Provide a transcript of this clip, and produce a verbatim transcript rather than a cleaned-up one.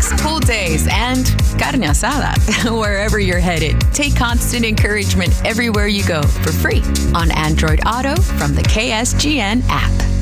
hikes, pool days, and carne asada. Wherever you're headed, take Constant Encouragement everywhere you go for free on Android Auto from the K S G N app.